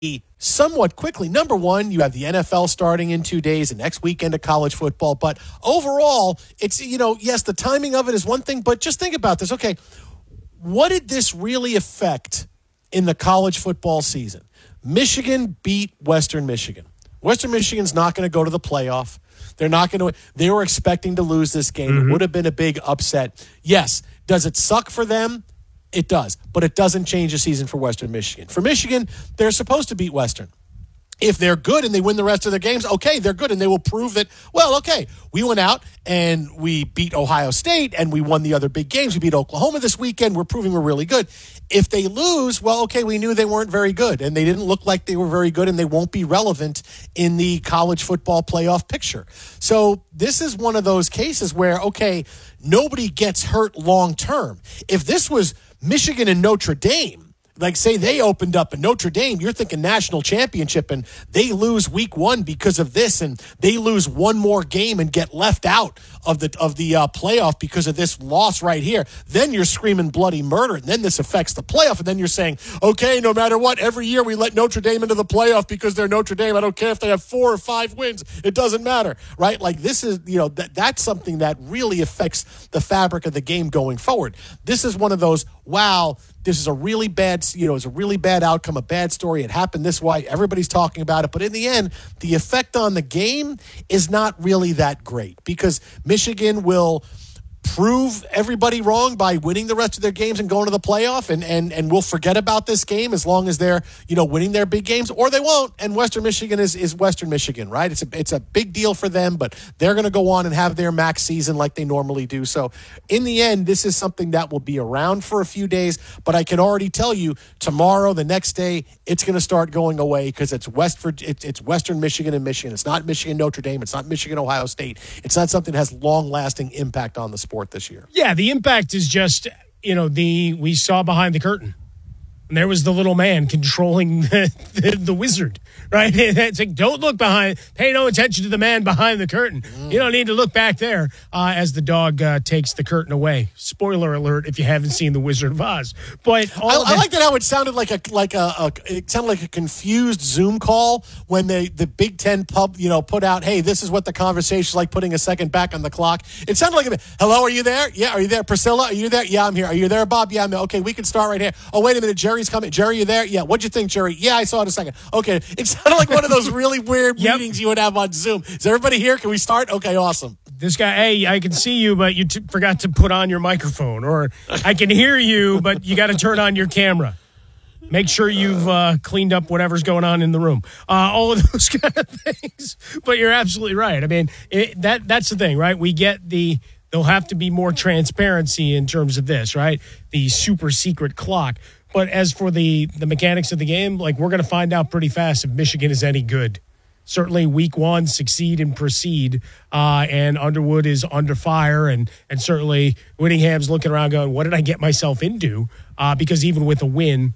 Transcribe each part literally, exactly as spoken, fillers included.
somewhat quickly. Number one, you have the N F L starting in two days, the next weekend of college football. But overall, it's, you know, yes, the timing of it is one thing, but just think about this. Okay, what did this really affect in the college football season? Michigan beat Western Michigan. Western Michigan's not going to go to the playoff. They're not going to. They were expecting to lose this game. Mm-hmm. It would have been a big upset. Yes. Does it suck for them? It does. But it doesn't change the season for Western Michigan. For Michigan, they're supposed to beat Western. If they're good and they win the rest of their games, okay, they're good, and they will prove that, well, okay, we went out and we beat Ohio State and we won the other big games. We beat Oklahoma this weekend. We're proving we're really good. If they lose, well, okay, we knew they weren't very good and they didn't look like they were very good and they won't be relevant in the college football playoff picture. So this is one of those cases where, okay, nobody gets hurt long term. If this was Michigan and Notre Dame, like, say they opened up in Notre Dame, you're thinking national championship, and they lose week one because of this, and they lose one more game and get left out of the of the uh, playoff because of this loss right here. Then you're screaming bloody murder, and then this affects the playoff, and then you're saying, okay, no matter what, every year we let Notre Dame into the playoff because they're Notre Dame. I don't care if they have four or five wins. It doesn't matter, right? Like, this is, you know, that that's something that really affects the fabric of the game going forward. This is one of those, wow, this is a really bad, you know, it's a really bad outcome, a bad story. It happened this way. Everybody's talking about it. But in the end, the effect on the game is not really that great because Michigan will prove everybody wrong by winning the rest of their games and going to the playoff, and and and we'll forget about this game as long as they're, you know, winning their big games, or they won't. And Western Michigan is is Western Michigan, right? It's a it's a big deal for them, but they're going to go on and have their max season like they normally do. So in the end, this is something that will be around for a few days, but I can already tell you tomorrow, the next day, it's going to start going away because it's West for it's, it's Western Michigan and Michigan. It's not Michigan Notre Dame. It's not Michigan Ohio State. It's not something that has long lasting impact on the sport this year. Yeah, the impact is just, you know, the we saw behind the curtain. And there was the little man controlling the, the, the wizard, right? It's like, don't look behind, pay no attention to the man behind the curtain. Mm. You don't need to look back there uh, as the dog uh, takes the curtain away. Spoiler alert if you haven't seen The Wizard of Oz. But all I, of that- I like that how it sounded like a like a, a it sounded like a confused Zoom call when they the Big Ten pub, you know, put out, hey, this is what the conversation is like, putting a second back on the clock. It sounded like, a, hello, are you there? Yeah, are you there? Priscilla, are you there? Yeah, I'm here. Are you there, Bob? Yeah, I'm there. Okay, we can start right here. Oh, wait a minute, Jerry's coming. Jerry, you there? Yeah. What'd you think, Jerry? Yeah, I saw it a second. Okay. It sounded like one of those really weird yep. meetings you would have on Zoom. Is everybody here? Can we start? Okay, awesome. This guy, hey, I can see you, but you t- forgot to put on your microphone. Or I can hear you, but you got to turn on your camera. Make sure you've uh, cleaned up whatever's going on in the room. Uh, all of those kind of things. But you're absolutely right. I mean, it, that that's the thing, right? We get the... There'll have to be more transparency in terms of this, right? The super secret clock. But as for the, the mechanics of the game, like, we're going to find out pretty fast if Michigan is any good. Certainly week one, succeed and proceed, uh, and Underwood is under fire, and and certainly Whittingham's looking around going, what did I get myself into? Uh, because even with a win,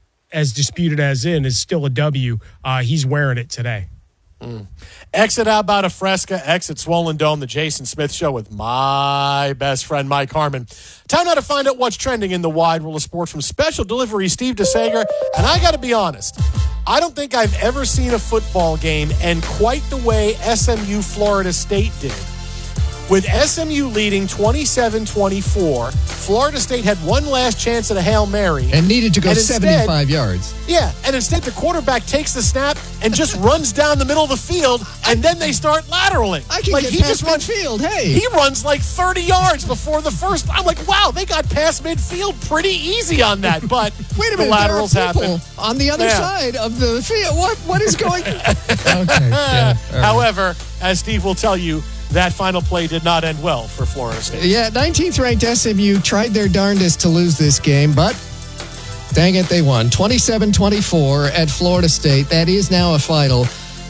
as disputed as in, is still a W, uh, he's wearing it today. Mm. Exit out about a Fresca, exit Swollen Dome, the Jason Smith Show with my best friend, Mike Harmon. Time now to find out what's trending in the wide world of sports from Special Delivery Steve DeSager. And I got to be honest, I don't think I've ever seen a football game end quite the way S M U Florida State did. With S M U leading twenty-seven twenty-four, Florida State had one last chance at a Hail Mary. And needed to go instead, seventy-five yards. Yeah, and instead the quarterback takes the snap and just runs down the middle of the field, and then they start lateraling. I can like, get he past just runs, midfield, hey. He runs like thirty yards before the first. I'm like, wow, they got past midfield pretty easy on that. But Wait a the minute, laterals there are people happen. on the other yeah. side of the field. What What is going on? Okay, yeah, right. However, as Steve will tell you, that final play did not end well for Florida State. Yeah, nineteenth ranked S M U tried their darndest to lose this game, but dang it, they won. twenty-seven twenty-four at Florida State. That is now a final.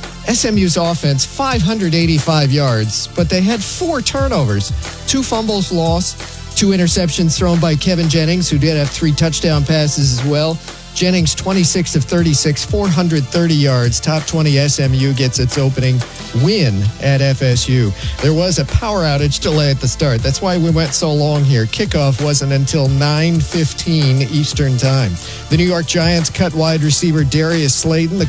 S M U's offense, five hundred eighty-five yards, but they had four turnovers. Two fumbles lost, two interceptions thrown by Kevin Jennings, who did have three touchdown passes as well. Jennings, twenty-six of thirty-six, four hundred thirty yards. Top twenty S M U gets its opening win at F S U. There was a power outage delay at the start. That's why we went so long here. Kickoff wasn't until nine fifteen Eastern Time. The New York Giants cut wide receiver Darius Slayton. The